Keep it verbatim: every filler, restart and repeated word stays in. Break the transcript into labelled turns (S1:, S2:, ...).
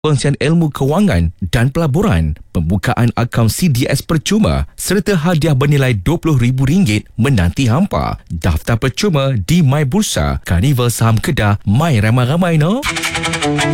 S1: Pengsian ilmu kewangan dan pelaburan, pembukaan akaun C D S percuma serta hadiah bernilai dua puluh ribu ringgit menanti hampa. Daftar percuma di My Bursa, Karnival Saham Kedah, My Ramai-Ramai no.